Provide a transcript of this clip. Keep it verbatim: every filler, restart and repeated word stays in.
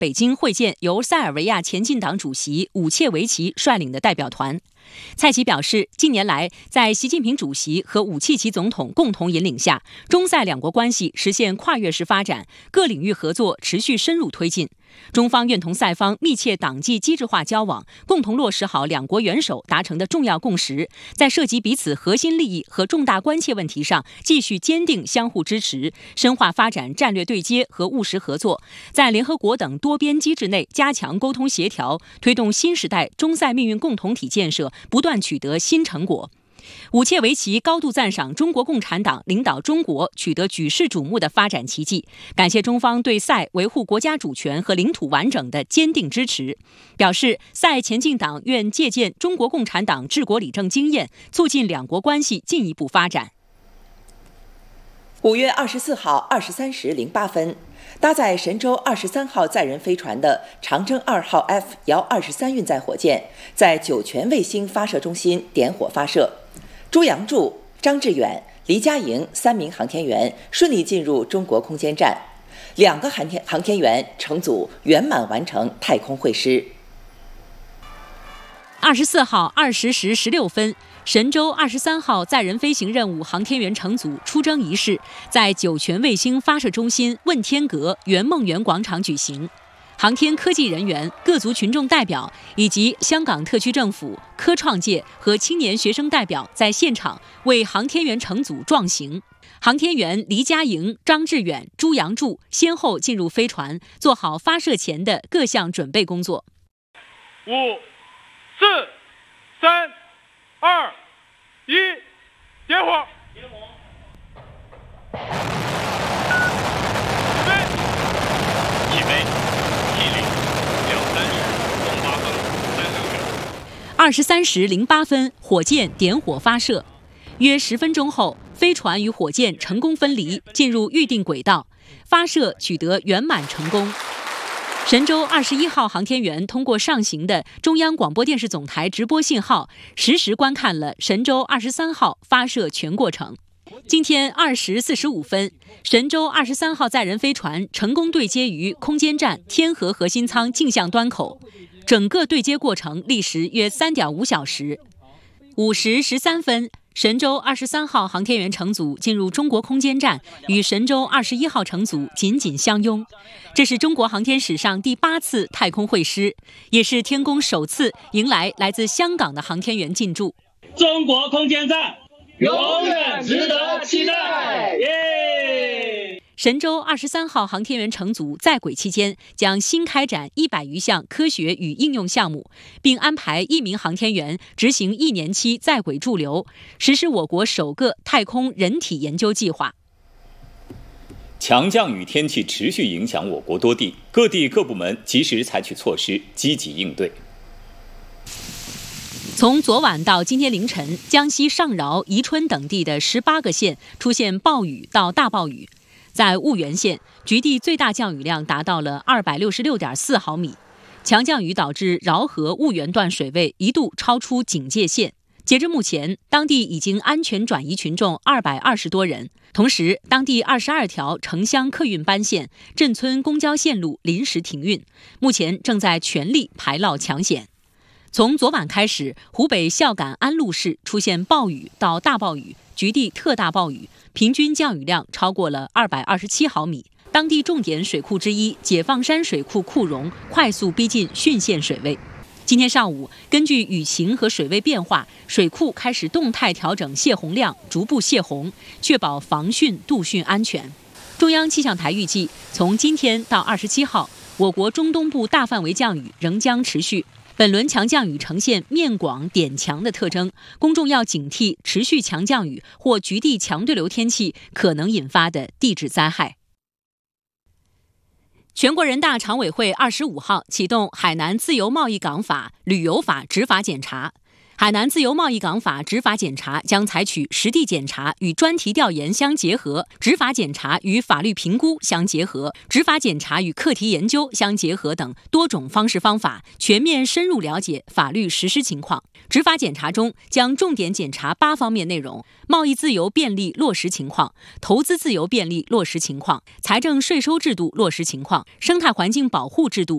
北京会见由塞尔维亚前进党主席武切维奇率领的代表团。蔡奇表示，近年来在习近平主席和武契奇总统共同引领下，中塞两国关系实现跨越式发展，各领域合作持续深入推进。中方愿同塞方密切党纪机制化交往，共同落实好两国元首达成的重要共识，在涉及彼此核心利益和重大关切问题上继续坚定相互支持，深化发展战略对接和务实合作，在联合国等多边机制内加强沟通协调，推动新时代中塞命运共同体建设不断取得新成果。武切维奇高度赞赏中国共产党领导中国取得举世瞩目的发展奇迹，感谢中方对塞维护国家主权和领土完整的坚定支持，表示塞前进党愿借鉴中国共产党治国理政经验，促进两国关系进一步发展。 五月二十四号二十三时零八分，搭载神舟二十三号载人飞船的长征二号 F 遥二十三运载火箭在酒泉卫星发射中心点火发射，朱杨柱、张志远、黎佳莹三名航天员顺利进入中国空间站，两个航天航天员乘组圆满完成太空会师。 二十四号二十时十六分，神舟二十三号载人飞行任务航天员乘组出征仪式在酒泉卫星发射中心问天阁圆梦园广场举行。航天科技人员、各族群众代表以及香港特区政府、科创界和青年学生代表在现场为航天员乘组壮行。航天员黎佳莹、张志远、朱杨柱先后进入飞船，做好发射前的各项准备工作。 五、四、三、二、一，点火！ 起飞！起飞！两三米，东八分，三升水。 二十三时零八分，火箭点火发射。约十分钟后，飞船与火箭成功分离，进入预定轨道，发射取得圆满成功。神舟二十一号航天员通过上行的中央广播电视总台直播信号，实时观看了神舟二十三号发射全过程。今天二时四十五分，神舟二十三号载人飞船成功对接于空间站天河核心舱镜像端口，整个对接过程历时约三点五小时。五时十三分，神舟二十三号航天员乘组进入中国空间站，与神舟二十一号乘组紧紧相拥。这是中国航天史上第八次太空会师，也是天宫首次迎来来自香港的航天员进驻。 中国空间站永远值得期待！耶！ 神舟二十三号航天员乘组在轨期间，将新开展一百余项科学与应用项目，并安排一名航天员执行一年期在轨驻留，实施我国首个太空人体研究计划。 强降雨天气持续影响我国多地，各地各部门及时采取措施，积极应对。 从昨晚到今天凌晨，江西上饶、宜春等地的十八个县出现暴雨到大暴雨。在婺源县，局地最大降雨量达到了二百六十六点四毫米，强降雨导致饶河婺源段水位一度超出警戒线。截至目前，当地已经安全转移群众二百二十多人。同时，当地二十二条城乡客运班线、镇村公交线路临时停运，目前正在全力排涝抢险。从昨晚开始，湖北孝感安陆市出现暴雨到大暴雨，局地特大暴雨，平均降雨量超过了二百二十七毫米。当地重点水库之一解放山水库库容快速逼近汛限水位。今天上午，根据雨情和水位变化，水库开始动态调整泄洪量，逐步泄洪，确保防汛渡汛安全。中央气象台预计，从今天到二十七号，我国中东部大范围降雨仍将持续。本轮强降雨呈现面广点强的特征，公众要警惕持续强降雨或局地强对流天气可能引发的地质灾害。全国人大常委会二十五号启动海南自由贸易港法、旅游法执法检查。海南自由贸易港法执法检查将采取实地检查与专题调研相结合，执法检查与法律评估相结合，执法检查与课题研究相结合等多种方式方法，全面深入了解法律实施情况。执法检查中将重点检查八方面内容：贸易自由便利落实情况、投资自由便利落实情况、财政税收制度落实情况、生态环境保护制度